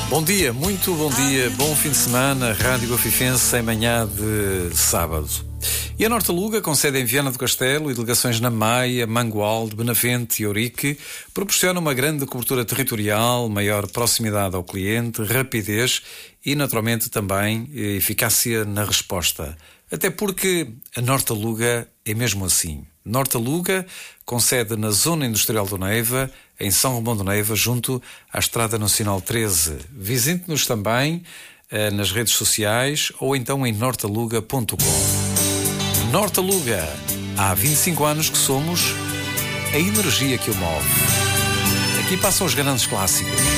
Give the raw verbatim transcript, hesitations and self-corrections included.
Bom dia, muito bom dia, bom fim de semana, Rádio Guafifense em manhã de sábado. E a Nortaluga, com sede em Viana do Castelo e delegações na Maia, Mangualde, Benavente e Ourique, proporciona uma grande cobertura territorial, maior proximidade ao cliente, rapidez e, naturalmente, também eficácia na resposta. Até porque a Nortaluga é mesmo assim. Nortaluga, com sede na Zona Industrial do Neiva, em São Romão do Neiva, junto à Estrada Nacional treze. Visite-nos também eh, nas redes sociais ou então em nortaluga ponto com. Nortaluga, há vinte e cinco anos que somos a energia que o move. Aqui passam os grandes clássicos.